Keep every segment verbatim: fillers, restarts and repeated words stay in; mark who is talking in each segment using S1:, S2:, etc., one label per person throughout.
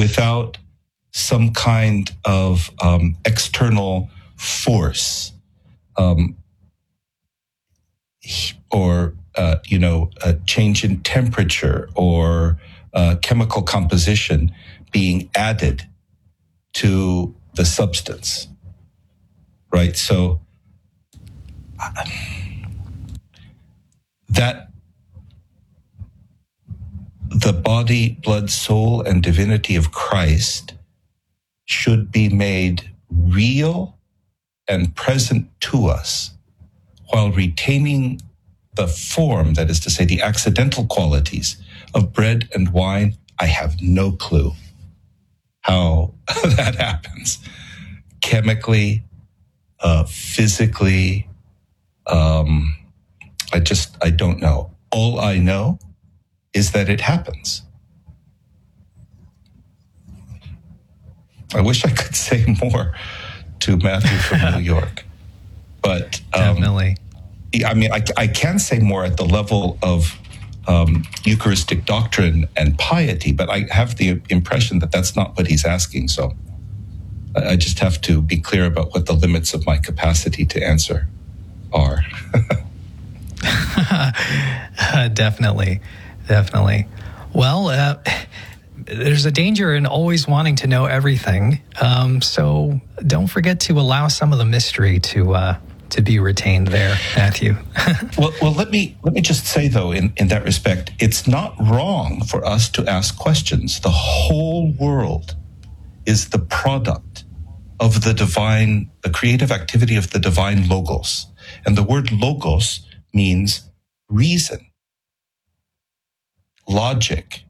S1: without some kind of um, external force, um, or uh, you know, a change in temperature or uh, chemical composition being added to the substance, right? So uh, that the body, blood, soul, and divinity of Christ should be made real and present to us while retaining the form, that is to say, the accidental qualities of bread and wine. I have no clue how that happens. Chemically, uh, physically, um, I just, I don't know. All I know is that it happens. I wish I could say more to Matthew from New York, but um,
S2: definitely.
S1: I mean, I, I can say more at the level of um, Eucharistic doctrine and piety, but I have the impression that that's not what he's asking. So I, I just have to be clear about what the limits of my capacity to answer are.
S2: uh, definitely, definitely. Well, uh, there's a danger in always wanting to know everything. Um, so don't forget to allow some of the mystery to uh, to be retained there, Matthew.
S1: well, well, let me let me just say though, in, in that respect, it's not wrong for us to ask questions. The whole world is the product of the divine, the creative activity of the divine logos, and the word logos means reason, logic,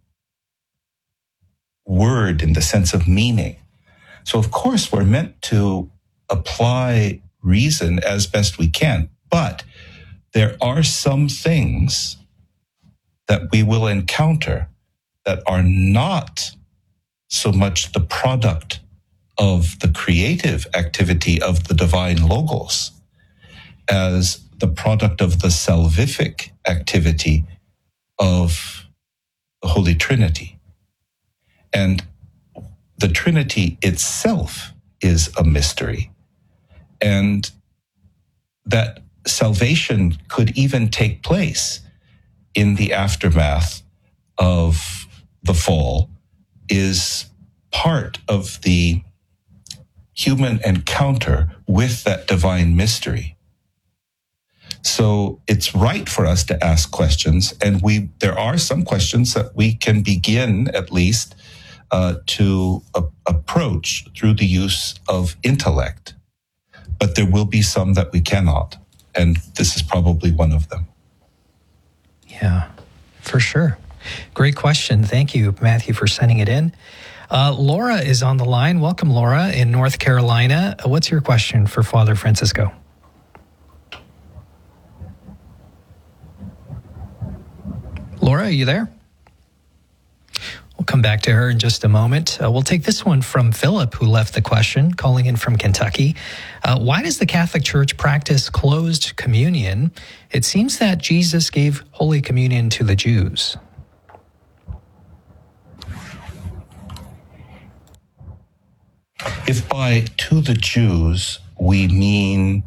S1: word in the sense of meaning. So of course we're meant to apply reason as best we can, but there are some things that we will encounter that are not so much the product of the creative activity of the divine logos as the product of the salvific activity of the Holy Trinity. And the Trinity itself is a mystery. And that salvation could even take place in the aftermath of the fall is part of the human encounter with that divine mystery. So it's right for us to ask questions, and we there are some questions that we can begin at least uh, to a- approach through the use of intellect. But there will be some that we cannot, and this is probably one of them.
S2: Yeah, for sure. Great question. Thank you, Matthew, for sending it in. Uh, Laura is on the line. Welcome, Laura, in North Carolina. What's your question for Father Francisco? Laura, are you there? We'll come back to her in just a moment. Uh, we'll take this one from Philip, who left the question, calling in from Kentucky. Uh, why does the Catholic Church practice closed communion? It seems that Jesus gave Holy Communion to the Jews.
S1: If by to the Jews we mean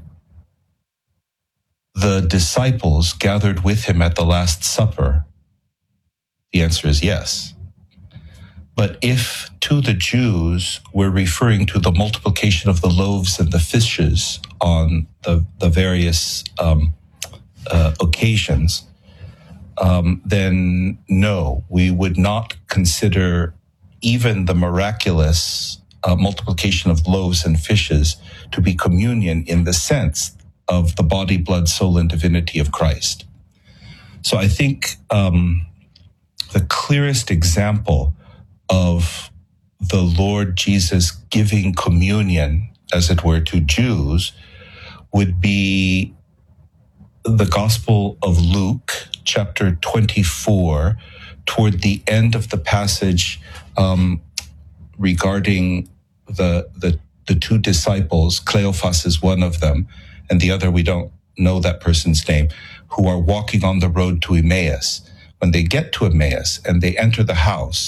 S1: the disciples gathered with him at the Last Supper, the answer is yes. But if to the Jews we're referring to the multiplication of the loaves and the fishes on the, the various um, uh, occasions, um, then no, we would not consider even the miraculous uh, multiplication of loaves and fishes to be communion in the sense of the body, blood, soul, and divinity of Christ. So I think um, the clearest example of the Lord Jesus giving communion, as it were, to Jews would be the Gospel of Luke, chapter twenty-four, toward the end of the passage um, regarding the, the the two disciples. Cleophas is one of them, and the other, we don't know that person's name, who are walking on the road to Emmaus. When they get to Emmaus and they enter the house,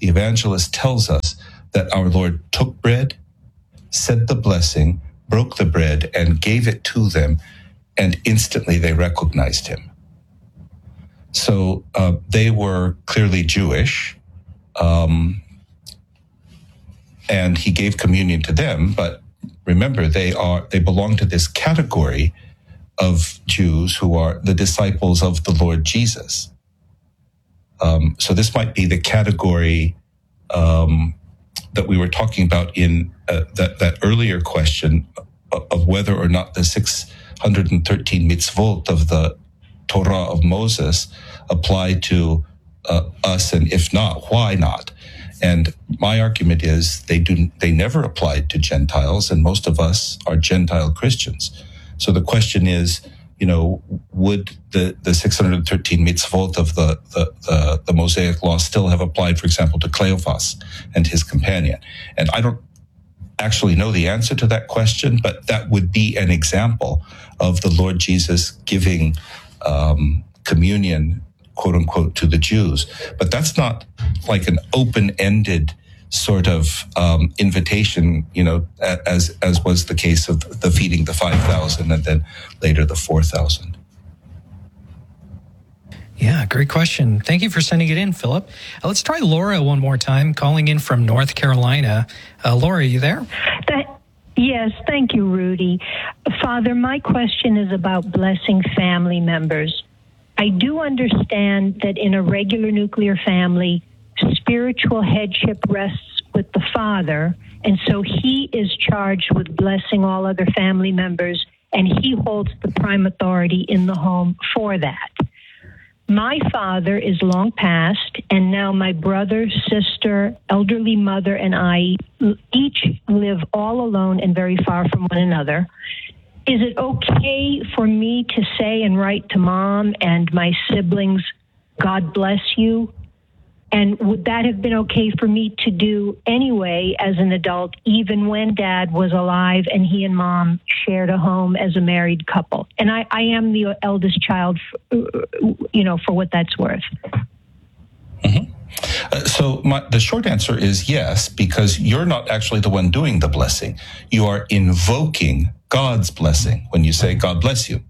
S1: the evangelist tells us that our Lord took bread, said the blessing, broke the bread, and gave it to them, and instantly they recognized him. So uh, they were clearly Jewish, um, and he gave communion to them. But remember, they are they belong to this category of Jews who are the disciples of the Lord Jesus. Um, so this might be the category um, that we were talking about in uh, that, that earlier question of, of whether or not the six hundred thirteen mitzvot of the Torah of Moses apply to uh, us, and if not, why not? And my argument is they do they never applied to Gentiles, and most of us are Gentile Christians. So the question is, you know, would the, the six hundred thirteen mitzvot of the, the, the, the Mosaic law still have applied, for example, to Cleophas and his companion? And I don't actually know the answer to that question, but that would be an example of the Lord Jesus giving um, communion, quote unquote, to the Jews. But that's not like an open-ended sort of um, invitation, you know, as as was the case of the feeding the five thousand and then later the four thousand.
S2: Yeah, great question. Thank you for sending it in, Philip. Uh, let's try Laura one more time, calling in from North Carolina. Uh, Laura, are you there?
S3: That, yes, thank you, Rudy. Father, my question is about blessing family members. I do understand that in a regular nuclear family, spiritual headship rests with the father, and so he is charged with blessing all other family members, and he holds the prime authority in the home for that. My father is long past, and now my brother, sister, elderly mother, and I each live all alone and very far from one another. Is it okay for me to say and write to Mom and my siblings, God bless you? And would that have been okay for me to do anyway as an adult, even when Dad was alive and he and Mom shared a home as a married couple? And I, I am the eldest child, you know, for what that's worth.
S1: Mm-hmm. Uh, so my, the short answer is yes, because you're not actually the one doing the blessing. You are invoking God's blessing when you say, God bless you.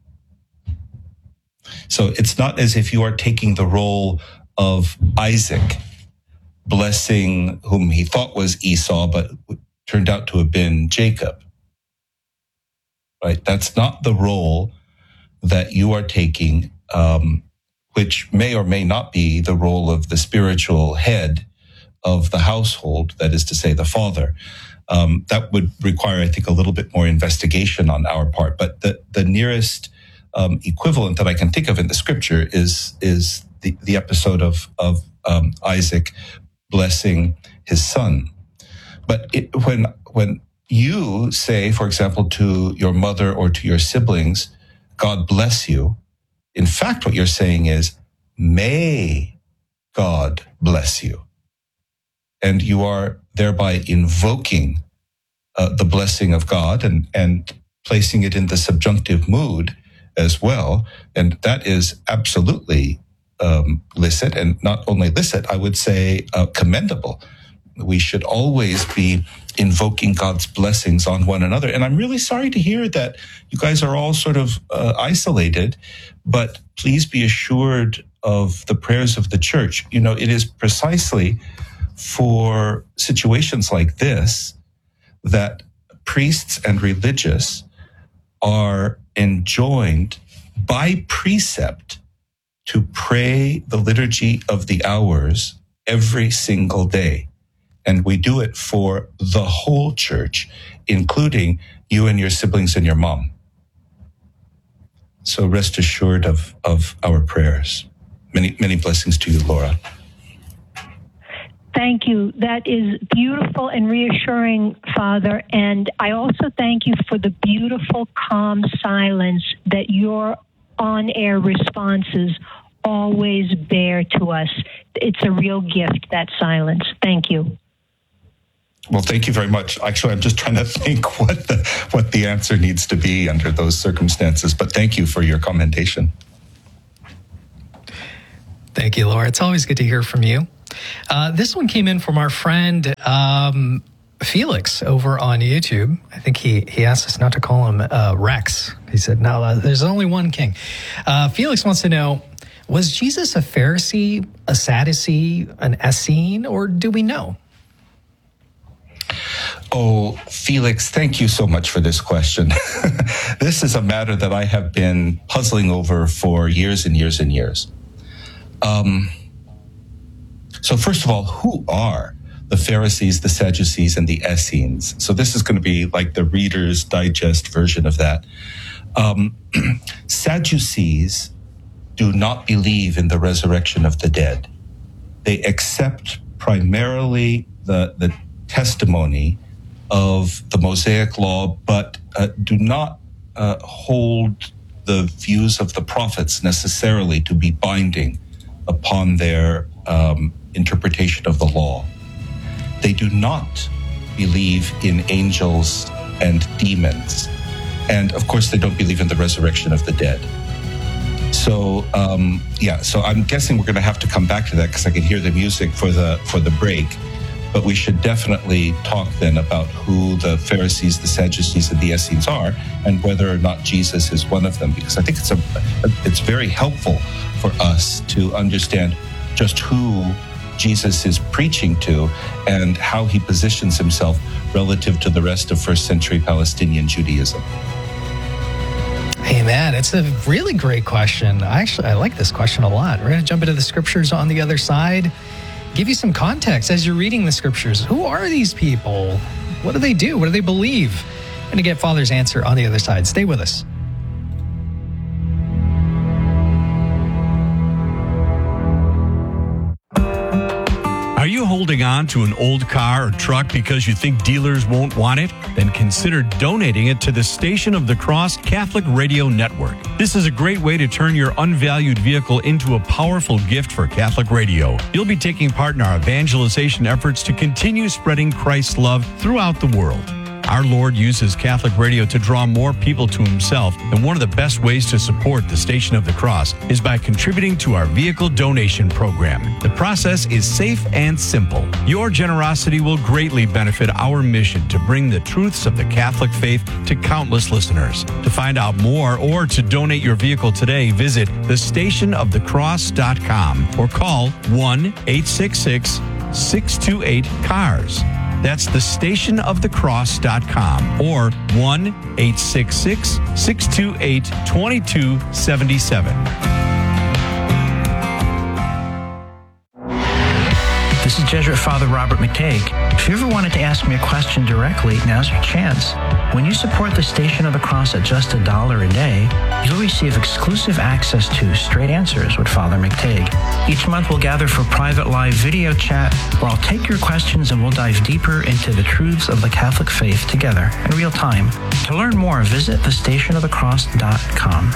S1: So it's not as if you are taking the role of Isaac blessing whom he thought was Esau, but turned out to have been Jacob. Right? That's not the role that you are taking, um, which may or may not be the role of the spiritual head of the household, that is to say, the father. Um, that would require, I think, a little bit more investigation on our part. But the, the nearest um, equivalent that I can think of in the scripture is is the, the episode of of um, Isaac blessing his son. But it, when when you say, for example, to your mother or to your siblings, God bless you, in fact, what you're saying is, may God bless you. And you are thereby invoking uh, the blessing of God and, and placing it in the subjunctive mood as well. And that is absolutely um, licit, and not only licit, I would say uh, commendable. We should always be invoking God's blessings on one another. And I'm really sorry to hear that you guys are all sort of uh, isolated, but please be assured of the prayers of the church. You know, it is precisely for situations like this that priests and religious are enjoined by precept to pray the liturgy of the hours every single day. And we do it for the whole church, including you and your siblings and your mom. So rest assured of, of our prayers. Many, many blessings to you, Laura.
S3: Thank you. That is beautiful and reassuring, Father. And I also thank you for the beautiful, calm silence that your on-air responses always bear to us. It's a real gift, that silence. Thank you.
S1: Well, thank you very much. Actually, I'm just trying to think what the what the answer needs to be under those circumstances. But thank you for your commendation.
S2: Thank you, Laura. It's always good to hear from you. Uh, this one came in from our friend um, Felix over on YouTube. I think he, he asked us not to call him uh, Rex. He said, no, uh, there's only one king. Uh, Felix wants to know, was Jesus a Pharisee, a Sadducee, an Essene, or do we know?
S1: Oh, Felix, thank you so much for this question. This is a matter that I have been puzzling over for years and years and years. Um, so first of all, who are the Pharisees, the Sadducees, and the Essenes? So this is going to be like the Reader's Digest version of that. Um, Sadducees do not believe in the resurrection of the dead. They accept primarily the, the testimony of the Mosaic law, but uh, do not uh, hold the views of the prophets necessarily to be binding upon their um, interpretation of the law. They do not believe in angels and demons. And of course, they don't believe in the resurrection of the dead. So, um, yeah, so I'm guessing we're going to have to come back to that because I can hear the music for the for the break. But we should definitely talk then about who the Pharisees, the Sadducees, and the Essenes are, and whether or not Jesus is one of them, because I think it's a, it's very helpful for us to understand just who Jesus is preaching to and how he positions himself relative to the rest of first century Palestinian Judaism.
S2: Hey, man, it's a really great question. I actually, I like this question a lot. We're going to jump into the scriptures on the other side. Give you some context as you're reading the scriptures. Who are these people? What do they do? What do they believe? I'm going to get Father's answer on the other side. Stay with us.
S4: Are you holding on to an old car or truck because you think dealers won't want it? Then consider donating it to the Station of the Cross Catholic Radio Network. This is a great way to turn your unvalued vehicle into a powerful gift for Catholic radio. You'll be taking part in our evangelization efforts to continue spreading Christ's love throughout the world. Our Lord uses Catholic radio to draw more people to himself, and one of the best ways to support the Station of the Cross is by contributing to our vehicle donation program. The process is safe and simple. Your generosity will greatly benefit our mission to bring the truths of the Catholic faith to countless listeners. To find out more or to donate your vehicle today, visit the station of the cross dot com or call one eight six six, six two eight, C A R S. That's the station of the cross dot com or one eight six six, six two eight, two two seven seven.
S5: This is Jesuit Father Robert McTague. If you ever wanted to ask me a question directly, now's your chance. When you support the Station of the Cross at just a dollar a day, you'll receive exclusive access to Straight Answers with Father McTague. Each month we'll gather for private live video chat where I'll take your questions and we'll dive deeper into the truths of the Catholic faith together in real time. To learn more, visit the station of the cross dot com.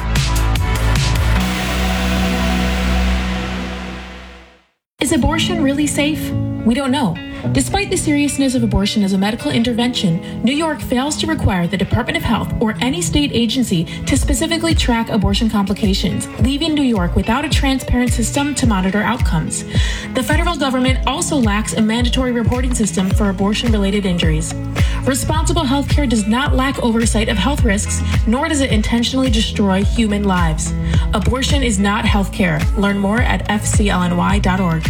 S6: Is abortion really safe? We don't know. Despite the seriousness of abortion as a medical intervention, New York fails to require the Department of Health or any state agency to specifically track abortion complications, leaving New York without a transparent system to monitor outcomes. The federal government also lacks a mandatory reporting system for abortion-related injuries. Responsible healthcare does not lack oversight of health risks, nor does it intentionally destroy human lives. Abortion is not healthcare. Learn more at f c l n y dot org.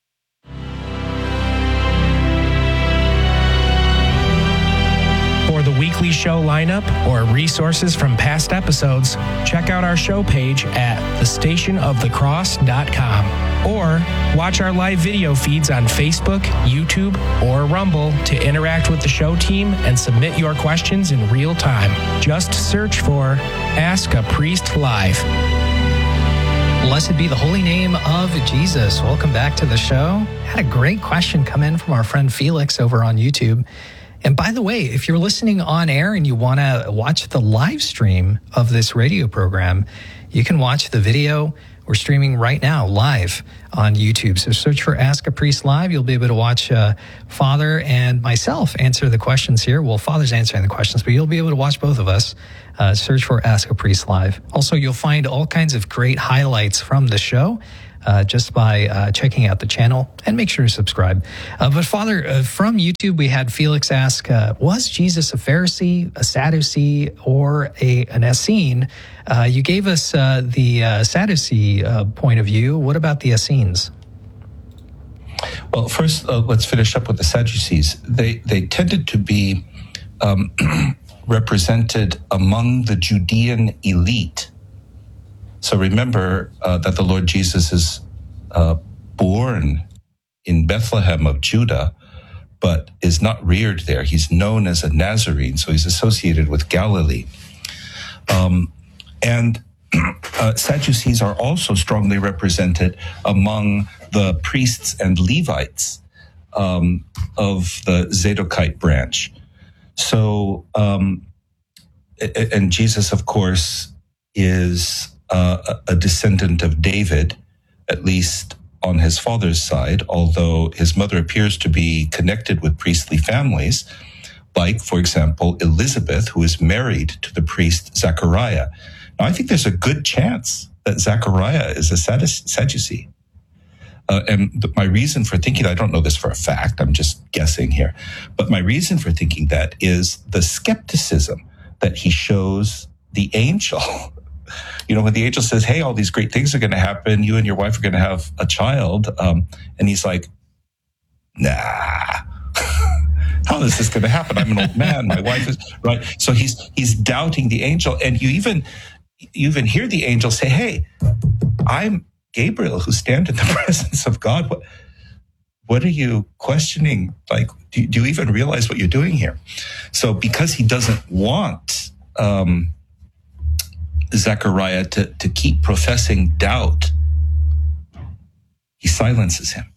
S7: For the weekly show lineup or resources from past episodes, check out our show page at the station of the cross dot com or watch our live video feeds on Facebook, YouTube, or Rumble to interact with the show team and submit your questions in real time. Just search for Ask a Priest Live.
S2: Blessed be the holy name of Jesus. Welcome back to the show. Had a great question come in from our friend Felix over on YouTube. And by the way, if you're listening on air and you want to watch the live stream of this radio program, you can watch the video. We're streaming right now live on YouTube. So search for Ask a Priest Live. You'll be able to watch uh, Father and myself answer the questions here. Well, Father's answering the questions, but you'll be able to watch both of us. Uh, search for Ask a Priest Live. Also, you'll find all kinds of great highlights from the show. uh, just by uh, checking out the channel, and make sure to subscribe. Uh, but Father, uh, from YouTube, we had Felix ask, uh, was Jesus a Pharisee, a Sadducee, or a an Essene? Uh, you gave us uh, the uh, Sadducee uh, point of view. What about the Essenes?
S1: Well, first, uh, let's finish up with the Sadducees. They, they tended to be um, represented among the Judean elite. So remember uh, that the Lord Jesus is uh, born in Bethlehem of Judah, but is not reared there. He's known as a Nazarene, so he's associated with Galilee. Um, and uh, Sadducees are also strongly represented among the priests and Levites um, of the Zadokite branch. So, um, and Jesus, of course, is uh, a descendant of David, at least on his father's side, although his mother appears to be connected with priestly families, like, for example, Elizabeth, who is married to the priest Zechariah. Now, I think there's a good chance that Zechariah is a Sadducee. Uh, and th- my reason for thinking, I don't know this for a fact, I'm just guessing here, but my reason for thinking that is the skepticism that he shows the angel. You know, when the angel says, hey, all these great things are going to happen, you and your wife are going to have a child, um, and he's like, nah, how is this going to happen? I'm an old man, my wife is, right? So he's he's doubting the angel, and you even, you even hear the angel say, hey, I'm Gabriel, who stand in the presence of God. What, what are you questioning? Like, do, do you even realize what you're doing here? So because he doesn't want um, Zechariah to, to keep professing doubt, he silences him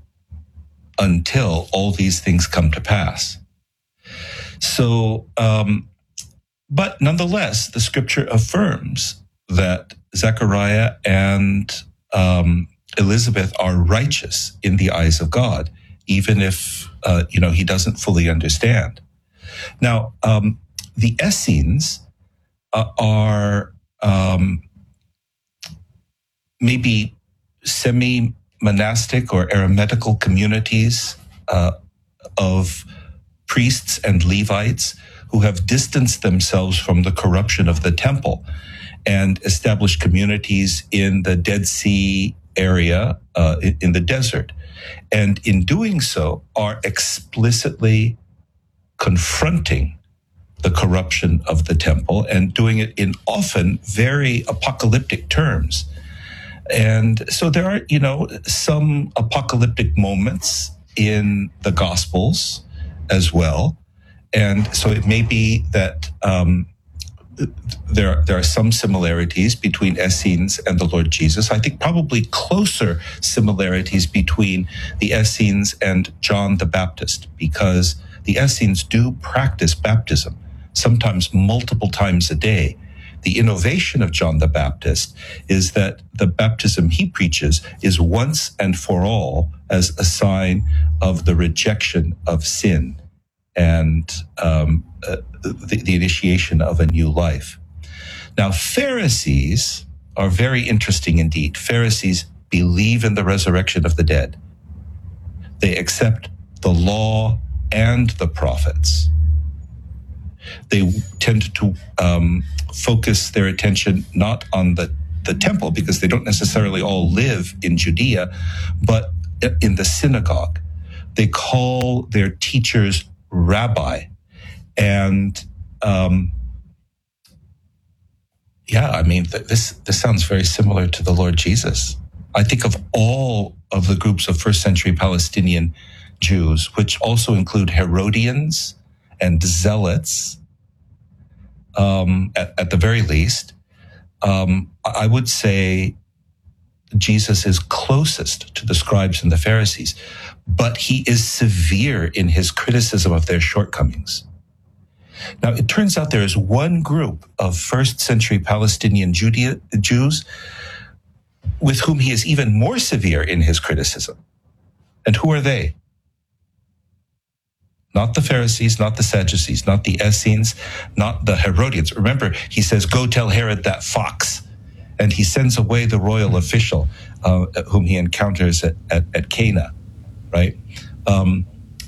S1: until all these things come to pass. So, um, but nonetheless, the scripture affirms that Zechariah and Um, Elizabeth are righteous in the eyes of God, even if, uh, you know, he doesn't fully understand. Now, um, the Essenes uh, are um, maybe semi-monastic or eremitical communities uh, of priests and Levites who have distanced themselves from the corruption of the temple and established communities in the Dead Sea area, uh, in the desert. And in doing so, are explicitly confronting the corruption of the temple and doing it in often very apocalyptic terms. And so there are, you know, some apocalyptic moments in the Gospels as well. And so it may be that, um, There, there are some similarities between Essenes and the Lord Jesus. I think probably closer similarities between the Essenes and John the Baptist, because the Essenes do practice baptism, sometimes multiple times a day. The innovation of John the Baptist is that the baptism he preaches is once and for all as a sign of the rejection of sin and um, uh, the, the initiation of a new life. Now, Pharisees are very interesting indeed. Pharisees believe in the resurrection of the dead. They accept the law and the prophets. They tend to um, focus their attention not on the, the temple, because they don't necessarily all live in Judea, but in the synagogue. They call their teachers rabbi. And um, yeah, I mean, th- this this sounds very similar to the Lord Jesus. I think of all of the groups of first century Palestinian Jews, which also include Herodians and Zealots, um, at, at the very least, um, I would say Jesus is closest to the scribes and the Pharisees, but he is severe in his criticism of their shortcomings. Now, it turns out there is one group of first century Palestinian Judea, Jews with whom he is even more severe in his criticism. And who are they? Not the Pharisees, not the Sadducees, not the Essenes, not the Herodians. Remember, he says, go tell Herod that fox. and he sends away the royal official uh, whom he encounters at, at, at Cana, right? Um,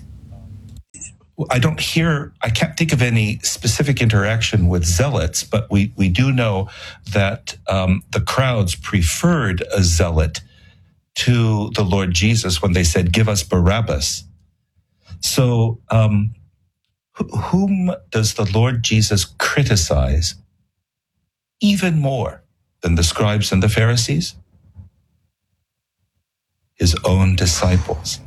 S1: I don't hear, I can't think of any specific interaction with zealots, but we, we do know that um, the crowds preferred a zealot to the Lord Jesus when they said, give us Barabbas. So um, wh- whom does the Lord Jesus criticize even more than the scribes and the Pharisees? His own disciples.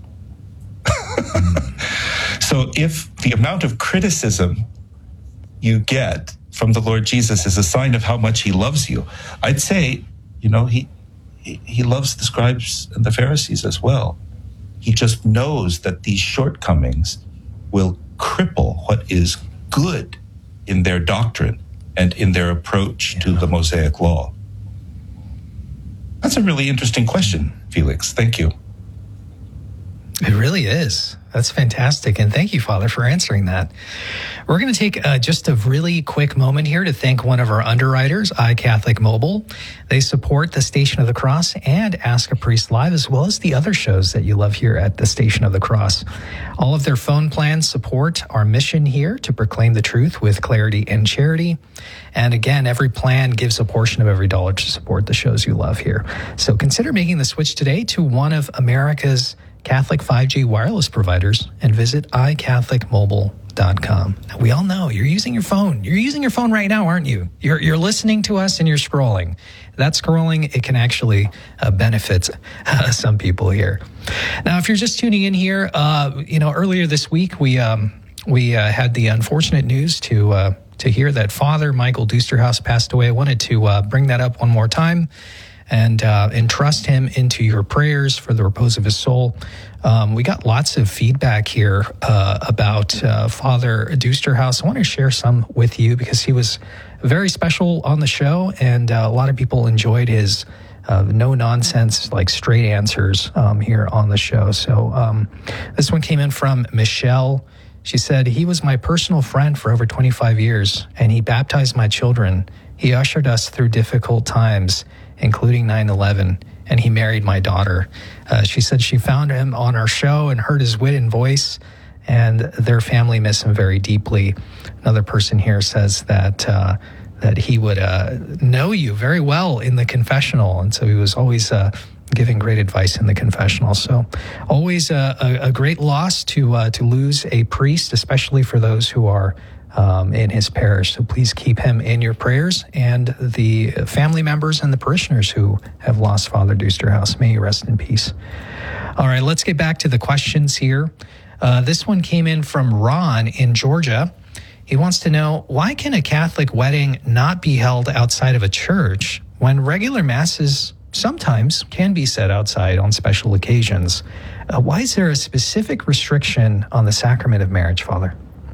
S1: So if the amount of criticism you get from the Lord Jesus is a sign of how much he loves you, I'd say, you know, he he, he loves the scribes and the Pharisees as well. He just knows that these shortcomings will cripple what is good in their doctrine and in their approach yeah. to the Mosaic law. That's a really interesting question, Felix. Thank you.
S2: It really is. That's fantastic. And thank you, Father, for answering that. We're going to take uh, just a really quick moment here to thank one of our underwriters, iCatholic Mobile. They support the Station of the Cross and Ask a Priest Live, as well as the other shows that you love here at the Station of the Cross. All of their phone plans support our mission here to proclaim the truth with clarity and charity. And again, every plan gives a portion of every dollar to support the shows you love here. So consider making the switch today to one of America's Catholic five G wireless providers and visit i catholic mobile dot com. We all know you're using your phone. You're using your phone right now, aren't you? You're you're listening to us and you're scrolling. That scrolling, it can actually uh, benefit uh, some people here. Now, if you're just tuning in here, uh, you know, earlier this week we um, we uh, had the unfortunate news to uh, to hear that Father Michael Dusterhouse passed away. I wanted to uh, bring that up one more time and uh, entrust him into your prayers for the repose of his soul. Um, we got lots of feedback here uh, about uh, Father Dusterhouse. I want to share some with you because he was very special on the show, and uh, a lot of people enjoyed his uh, no-nonsense, like straight answers um, here on the show. So um, this one came in from Michelle. She said, he was my personal friend for over twenty-five years, and he baptized my children. He ushered us through difficult times, including nine eleven, and he married my daughter. Uh, she said she found him on our show and heard his wit and voice, and their family miss him very deeply. Another person here says that uh, that he would uh, know you very well in the confessional, and so he was always uh, giving great advice in the confessional. So always a, a, a great loss to uh, to lose a priest, especially for those who are Um, in his parish. So please keep him in your prayers, and the family members and the parishioners who have lost Father Dusterhouse. May you rest in peace. All right, let's get back to the questions here. Uh, this one came in from Ron in Georgia. He wants to know, why can a Catholic wedding not be held outside of a church when regular masses sometimes can be said outside on special occasions? Uh, why is there a specific restriction on the sacrament of marriage, Father?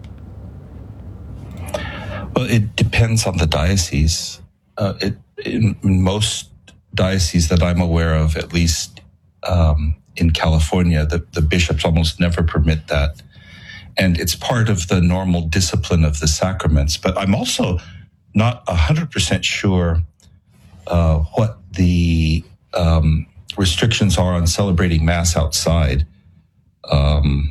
S1: Well, it depends on the diocese. Uh, it, in most dioceses that I'm aware of, at least um, in California, the, the bishops almost never permit that. And it's part of the normal discipline of the sacraments. But I'm also not one hundred percent sure uh, what the um, restrictions are on celebrating Mass outside. Um,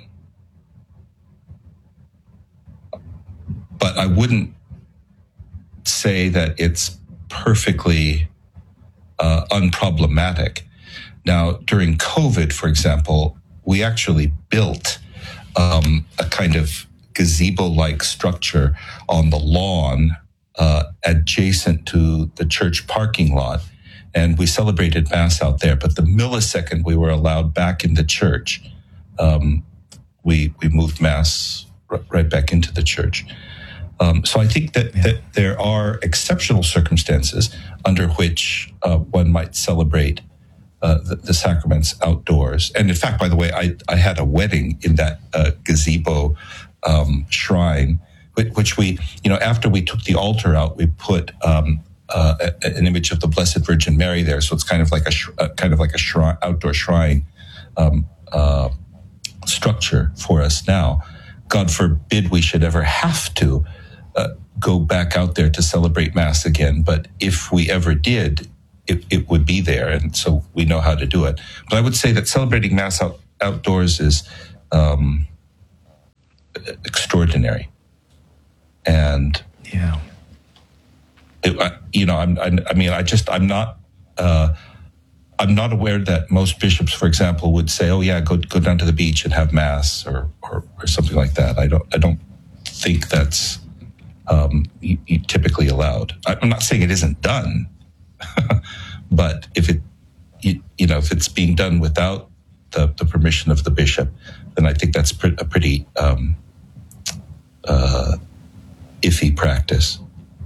S1: but I wouldn't say that it's perfectly uh, unproblematic. Now, during COVID, for example, we actually built um, a kind of gazebo-like structure on the lawn uh, adjacent to the church parking lot, and we celebrated Mass out there. But the millisecond we were allowed back in the church, um, we we moved Mass r- right back into the church. Um, so I think that, that there are exceptional circumstances under which uh, one might celebrate uh, the, the sacraments outdoors. And in fact, by the way, I, I had a wedding in that uh, gazebo um, shrine, which, which we, you know, after we took the altar out, we put um, uh, a, an image of the Blessed Virgin Mary there. So it's kind of like a sh- uh, kind of like a shrine, outdoor shrine um, uh, structure for us now. God forbid we should ever have to uh, go back out there to celebrate Mass again. But if we ever did, it, it would be there. And so we know how to do it. But I would say that celebrating Mass out, outdoors is um, extraordinary. And,
S2: yeah,
S1: it, I, you know, I'm, I, I mean, I just, I'm not, uh, I'm not aware that most bishops, for example, would say, "Oh yeah, go go down to the beach and have Mass," or or, or something like that. I don't I don't think that's um, y- y- typically allowed. I'm not saying it isn't done, but if it you, you know if it's being done without the, the permission of the bishop, then I think that's pre- a pretty um, uh, iffy practice.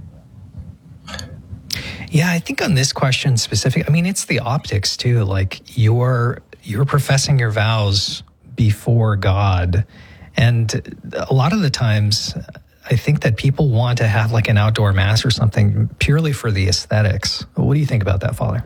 S2: Yeah, I think on this question specific, I mean, it's the optics too. Like you're you're professing your vows before God, and a lot of the times, I think that people want to have like an outdoor Mass or something purely for the aesthetics. What do you think about that, Father?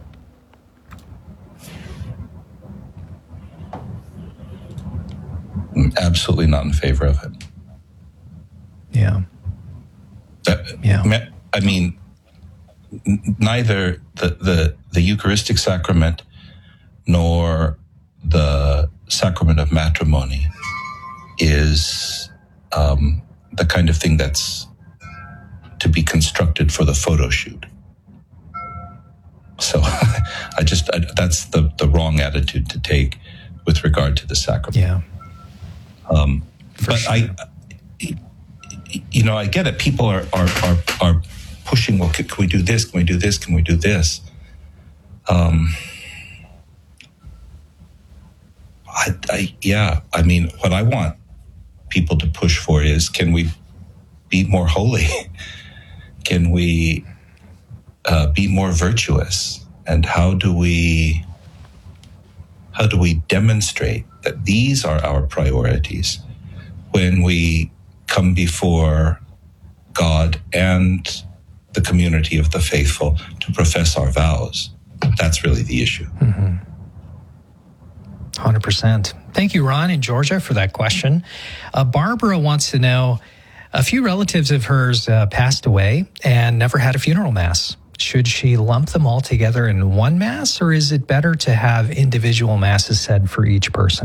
S1: I'm absolutely not in favor of it.
S2: Yeah.
S1: Uh,
S2: yeah.
S1: I mean, neither the, the, the Eucharistic sacrament nor the sacrament of matrimony is um, the kind of thing that's to be constructed for the photo shoot. So I just, I, that's the, the wrong attitude to take with regard to the sacrament.
S2: Yeah.
S1: Um, but
S2: sure.
S1: I, you know, I get it. People are, are, are, are pushing, well, can, can we do this? Can we do this? Can we do this? Um, I, I, yeah, I mean, what I want people to push for is, can we be more holy? Can we uh, be more virtuous? And how do we, how do we demonstrate that these are our priorities when we come before God and the community of the faithful to profess our vows? That's really the issue.
S2: Mm-hmm. one hundred percent. Thank you, Ron in Georgia, for that question. Uh, Barbara wants to know, a few relatives of hers uh, passed away and never had a funeral Mass. Should she lump them all together in one Mass, or is it better to have individual Masses said for each person?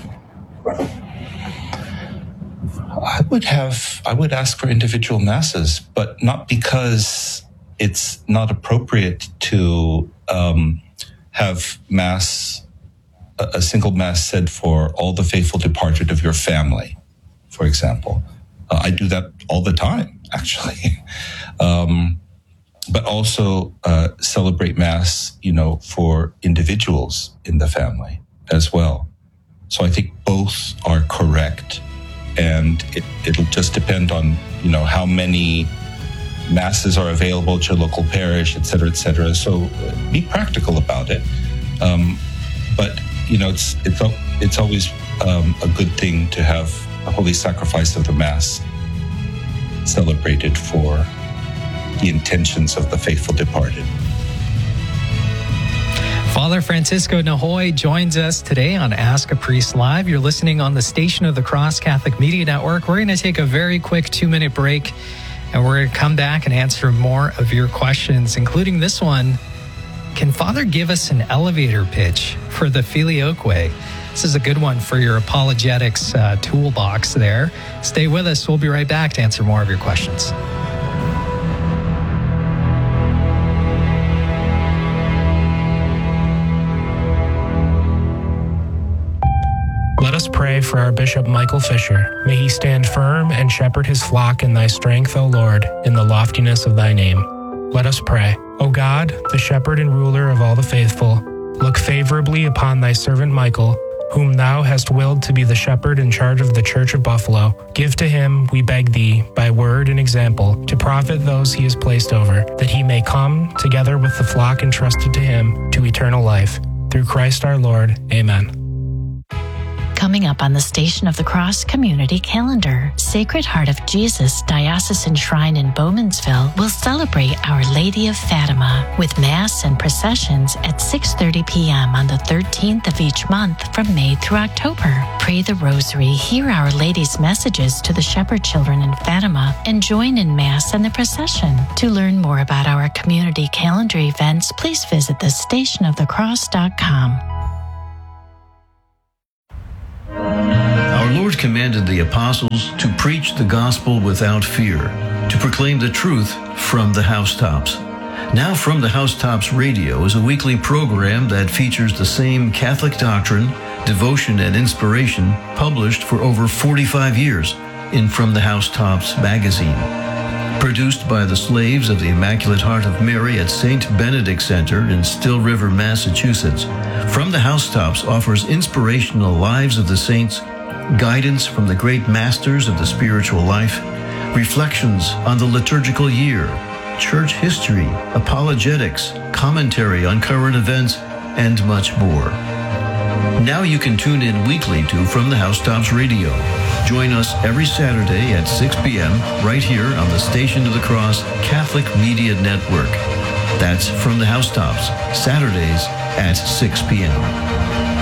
S1: I would have, I would ask for individual Masses, but not because it's not appropriate to um, have Mass, a, a single Mass said for all the faithful departed of your family, for example. Uh, I do that all the time, actually. um, but also uh, celebrate Mass, you know, for individuals in the family as well. So I think both are correct. And it, it'll just depend on, you know, how many Masses are available at your local parish, et cetera, et cetera. So uh, be practical about it. Um, but, you know, it's it's it's always um, a good thing to have a holy sacrifice of the Mass celebrated for the intentions of the faithful departed.
S2: Father Francisco Nahoy joins us today on Ask a Priest Live. You're listening on the Station of the Cross Catholic Media Network. We're going to take a very quick two-minute break, and we're going to come back and answer more of your questions, including this one. Can Father give us an elevator pitch for the Filioque? This is a good one for your apologetics uh, toolbox there. Stay with us. We'll be right back to answer more of your questions.
S7: Let us pray for our Bishop Michael Fisher. May he stand firm and shepherd his flock in thy strength, O Lord, in the loftiness of thy name. Let us pray. O God, the shepherd and ruler of all the faithful, look favorably upon thy servant Michael, whom thou hast willed to be the shepherd in charge of the Church of Buffalo. Give to him, we beg thee, by word and example, to profit those he has placed over, that he may come, together with the flock entrusted to him, to eternal life. Through Christ our Lord. Amen.
S8: Coming up on the Station of the Cross community calendar, Sacred Heart of Jesus Diocesan Shrine in Bowmansville will celebrate Our Lady of Fatima with Mass and processions at six thirty p.m. on the thirteenth of each month from May through October. Pray the Rosary, hear Our Lady's messages to the shepherd children in Fatima, and join in Mass and the procession. To learn more about our community calendar events, please visit the station of the cross dot com.
S9: Our Lord commanded the apostles to preach the gospel without fear, to proclaim the truth from the housetops. Now From the Housetops Radio is a weekly program that features the same Catholic doctrine, devotion, and inspiration published for over forty-five years in From the Housetops magazine. Produced by the Slaves of the Immaculate Heart of Mary at Saint Benedict Center in Still River, Massachusetts, From the Housetops offers inspirational lives of the saints, guidance from the great masters of the spiritual life, reflections on the liturgical year, church history, apologetics, commentary on current events, and much more. Now you can tune in weekly to From the Housetops Radio. Join us every Saturday at six p.m. right here on the Station of the Cross Catholic Media Network. That's From the Housetops, Saturdays at six p.m.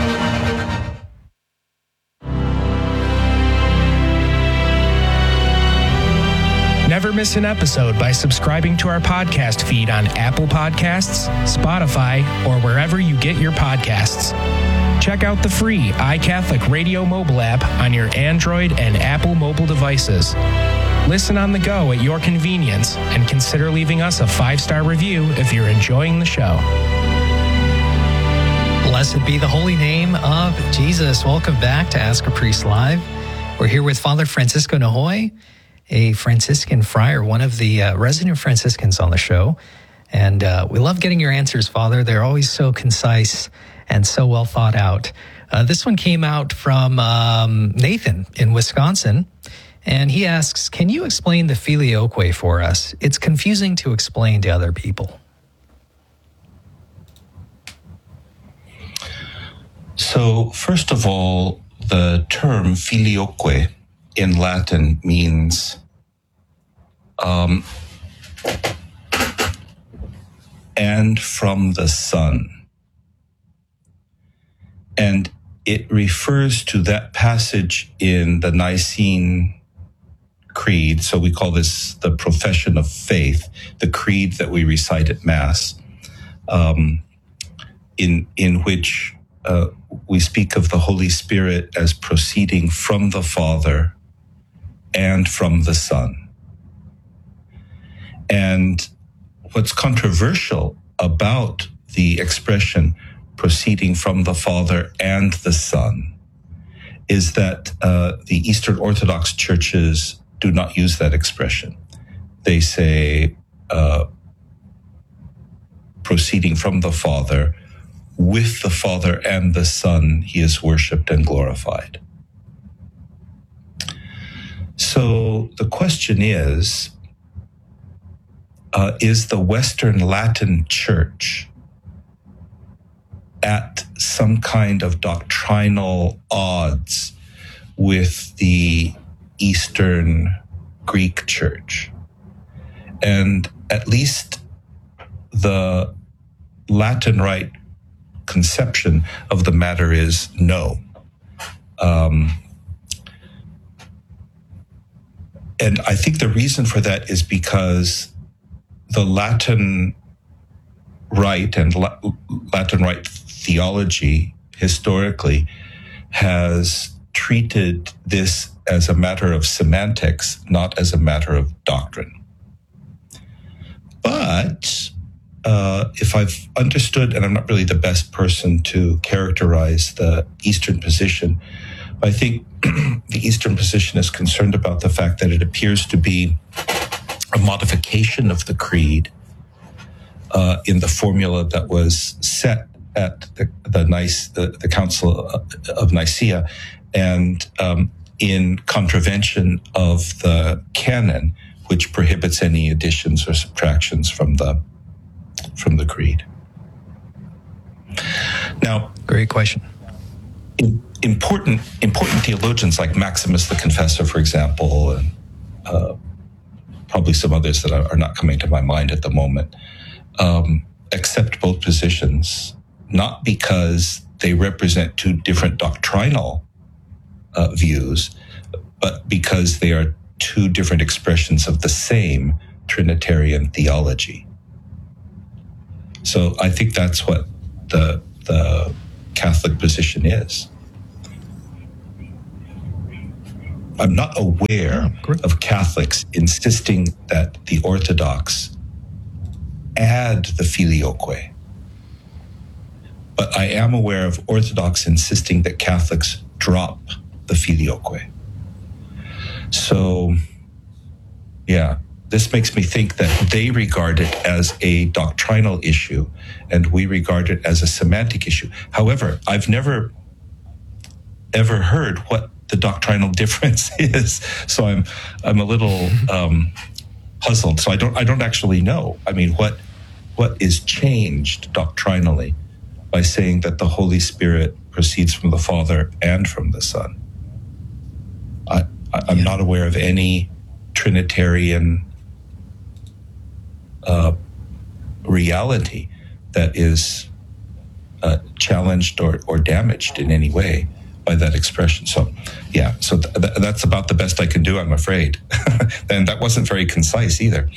S7: Never miss an episode by subscribing to our podcast feed on Apple Podcasts, Spotify, or wherever you get your podcasts. Check out the free iCatholic Radio mobile app on your Android and Apple mobile devices. Listen on the go at your convenience, and consider leaving us a five-star review if you're enjoying the show.
S2: Blessed be the holy name of Jesus. Welcome back to Ask a Priest Live. We're here with Father Francisco Nahoy, a Franciscan friar, one of the uh, resident Franciscans on the show. And uh, we love getting your answers, Father. They're always so concise and so well thought out. Uh, this one came out from um, Nathan in Wisconsin. And he asks, can you explain the filioque for us? It's confusing to explain to other people.
S1: So, first of all, the term filioque in Latin means um, and from the Son. And it refers to that passage in the Nicene Creed. So we call this the profession of faith, the creed that we recite at Mass, um, in, in which uh, we speak of the Holy Spirit as proceeding from the Father and from the Son. And what's controversial about the expression proceeding from the Father and the Son is that uh, the Eastern Orthodox churches do not use that expression. They say uh, proceeding from the Father, with the Father and the Son, he is worshiped and glorified. So the question is, uh, is the Western Latin Church at some kind of doctrinal odds with the Eastern Greek Church? And at least the Latin Rite conception of the matter is no. Um, and I think the reason for that is because the Latin Rite and La- Latin Rite theology historically has treated this as a matter of semantics, not as a matter of doctrine. But uh, if I've understood, and I'm not really the best person to characterize the Eastern position, I think the Eastern position is concerned about the fact that it appears to be a modification of the creed uh, in the formula that was set at the the, Nice, the, the Council of Nicaea, and um, in contravention of the canon, which prohibits any additions or subtractions from the from the creed. Now,
S2: great question.
S1: In, important important theologians like Maximus the Confessor, for example, and uh, probably some others that are not coming to my mind at the moment, um, accept both positions, not because they represent two different doctrinal uh, views, but because they are two different expressions of the same Trinitarian theology. So I think that's what the the Catholic position is. I'm not aware of Catholics insisting that the Orthodox add the filioque, but I am aware of Orthodox insisting that Catholics drop the filioque. So, yeah, this makes me think that they regard it as a doctrinal issue and we regard it as a semantic issue. However, I've never ever heard what the doctrinal difference is, so I'm I'm a little um, puzzled. So I don't I don't actually know. I mean, what what is changed doctrinally by saying that the Holy Spirit proceeds from the Father and from the Son? I, I I'm yeah. not aware of any Trinitarian uh, reality that is uh, challenged or, or damaged in any way by that expression. So, yeah, so th- th- that's about the best I can do, I'm afraid. And that wasn't very concise either.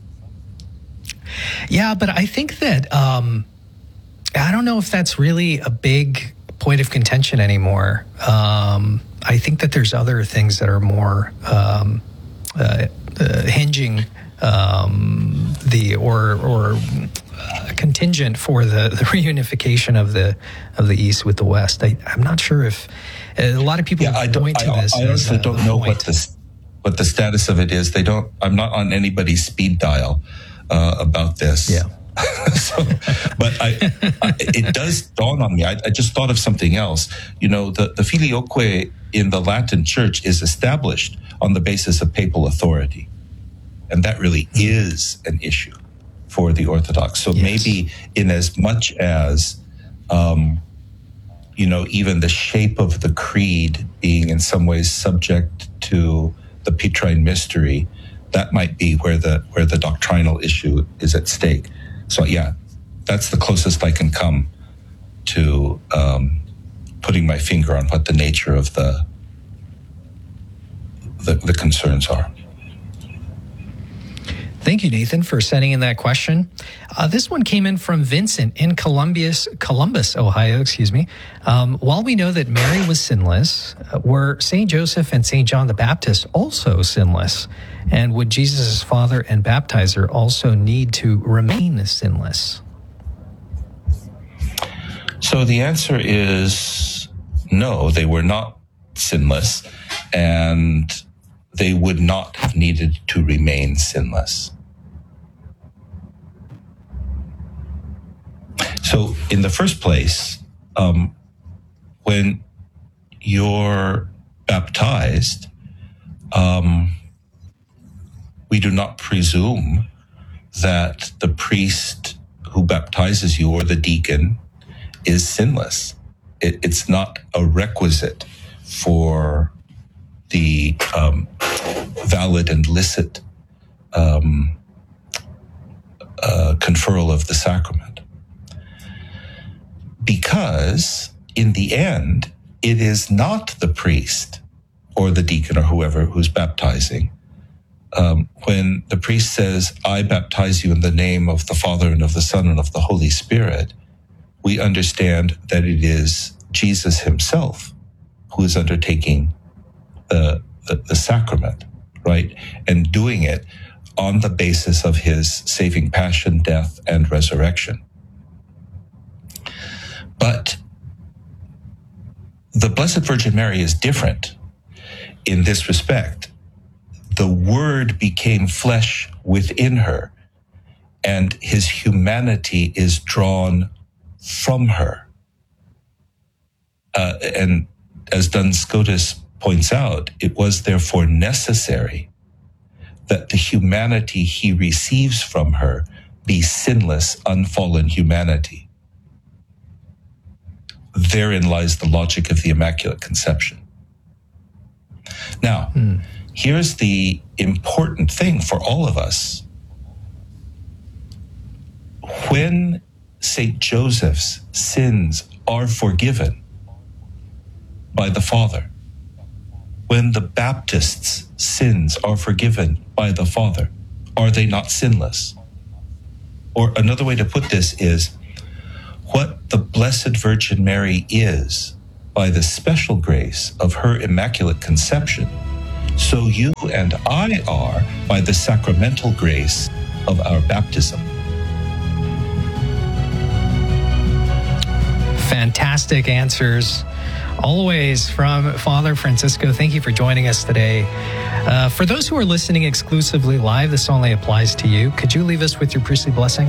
S2: Yeah, but I think that, um, I don't know if that's really a big point of contention anymore. Um, I think that there's other things that are more um, uh, uh, hinging um, the, or, or uh, contingent for the, the reunification of the of the East with the West. I, I'm not sure if uh, a lot of people
S1: yeah, I don't,
S2: point to
S1: I,
S2: this.
S1: I honestly
S2: as, uh,
S1: don't know
S2: point.
S1: what the what the status of it is. They don't. I'm not on anybody's speed dial uh, about this.
S2: Yeah.
S1: so, but I, I, it does dawn on me. I, I just thought of something else. You know, the, the filioque in the Latin Church is established on the basis of papal authority, and that really is an issue for the Orthodox. So yes. maybe in as much as, um, you know, even the shape of the creed being in some ways subject to the Petrine mystery, that might be where the where the doctrinal issue is at stake. So yeah, that's the closest I can come to um, putting my finger on what the nature of the the, the concerns are.
S2: Thank you, Nathan, for sending in that question. Uh, this one came in from Vincent in Columbus, Columbus, Ohio, excuse me. Um, while we know that Mary was sinless, uh, were Saint Joseph and Saint John the Baptist also sinless? And would Jesus' father and baptizer also need to remain sinless?
S1: So the answer is no, they were not sinless, and they would not have needed to remain sinless. So in the first place, um, when you're baptized, um, we do not presume that the priest who baptizes you or the deacon is sinless. It, it's not a requisite for the um, valid and licit um, uh, conferral of the sacrament. Because in the end, it is not the priest or the deacon or whoever who's baptizing. Um, when the priest says, I baptize you in the name of the Father and of the Son and of the Holy Spirit, we understand that it is Jesus himself who is undertaking the, the, the sacrament, right? And doing it on the basis of his saving passion, death, and resurrection. But the Blessed Virgin Mary is different in this respect. The Word became flesh within her, and his humanity is drawn from her. Uh, and as Duns Scotus points out, it was therefore necessary that the humanity he receives from her be sinless, unfallen humanity. therein lies the logic of the Immaculate Conception. Now, mm. here's the important thing for all of us. When Saint Joseph's sins are forgiven by the Father, when the Baptist's sins are forgiven by the Father, are they not sinless? Or another way to put this is, what the Blessed Virgin Mary is, by the special grace of her Immaculate Conception, so you and I are by the sacramental grace of our baptism.
S2: Fantastic answers, always from Father Francisco. Thank you for joining us today. Uh, for those who are listening exclusively live, this only applies to you. Could you leave us with your priestly blessing?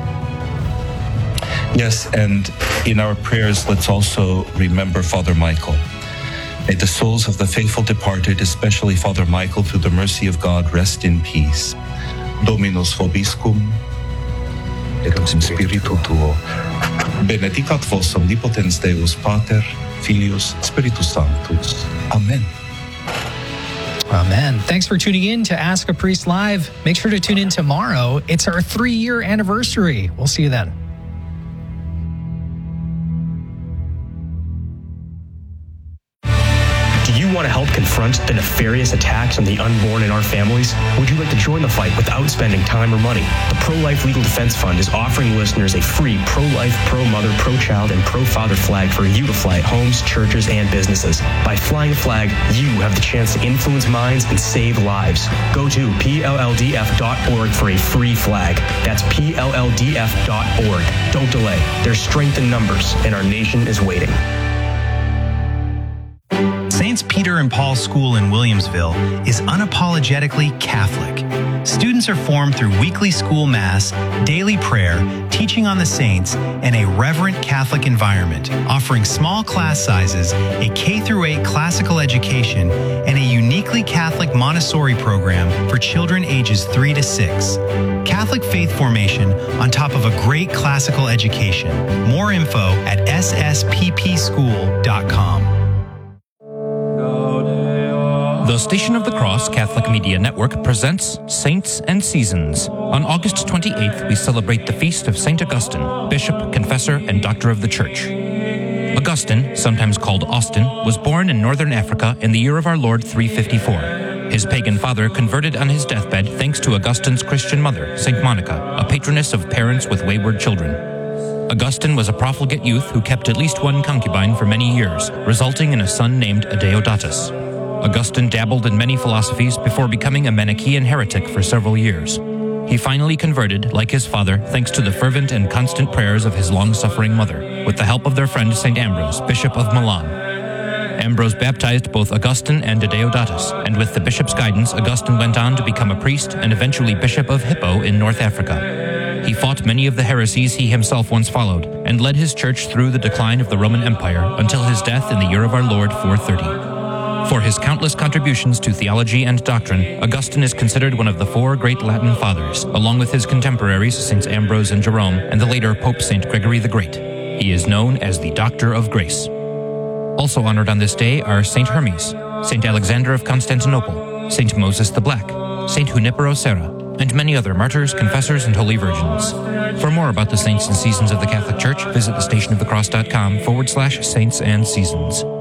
S1: Yes, and in our prayers, let's also remember Father Michael. May the souls of the faithful departed, especially Father Michael, through the mercy of God, rest in peace. Dominus vobiscum, et cum spiritu tuo. Benedicat vos omnipotens Deus Pater, Filius, Spiritus Sanctus. Amen.
S2: Amen. Thanks for tuning in to Ask a Priest Live. Make sure to tune in tomorrow. It's our three-year anniversary. We'll see you then.
S10: Do you want to help confront the nefarious attacks on the unborn in our families? Would you like to join the fight without spending time or money? The Pro-Life Legal Defense Fund is offering listeners a free pro-life, pro-mother, pro-child, and pro-father flag for you to fly at homes, churches, and businesses. By flying the flag, you have the chance to influence minds and save lives. Go to P L L D F dot org for a free flag. That's P L L D F dot org. Don't delay. There's strength in numbers, and our nation is waiting.
S11: Saints Peter and Paul School in Williamsville is unapologetically Catholic. Students are formed through weekly school mass, daily prayer, teaching on the saints, and a reverent Catholic environment, offering small class sizes, a K through eight classical education, and a uniquely Catholic Montessori program for children ages three to six. Catholic faith formation on top of a great classical education. More info at s s p p school dot com.
S12: The Station of the Cross Catholic Media Network presents Saints and Seasons. On August twenty-eighth, we celebrate the feast of Saint Augustine, Bishop, Confessor, and Doctor of the Church. Augustine, sometimes called Austin, was born in northern Africa in the year of our Lord three fifty-four. His pagan father converted on his deathbed thanks to Augustine's Christian mother, Saint Monica, a patroness of parents with wayward children. Augustine was a profligate youth who kept at least one concubine for many years, resulting in a son named Adeodatus. Augustine dabbled in many philosophies before becoming a Manichaean heretic for several years. He finally converted, like his father, thanks to the fervent and constant prayers of his long-suffering mother, with the help of their friend Saint Ambrose, Bishop of Milan. Ambrose baptized both Augustine and Adeodatus, and with the bishop's guidance, Augustine went on to become a priest and eventually Bishop of Hippo in North Africa. He fought many of the heresies he himself once followed, and led his church through the decline of the Roman Empire until his death in the year of our Lord four thirty. For his countless contributions to theology and doctrine, Augustine is considered one of the four great Latin fathers, along with his contemporaries Saints Ambrose and Jerome, and the later Pope Saint Gregory the Great. He is known as the Doctor of Grace. Also honored on this day are Saint Hermes, Saint Alexander of Constantinople, Saint Moses the Black, Saint Junipero Serra, and many other martyrs, confessors, and holy virgins. For more about the saints and seasons of the Catholic Church, visit thestationofthecross.com forward slash saints and seasons.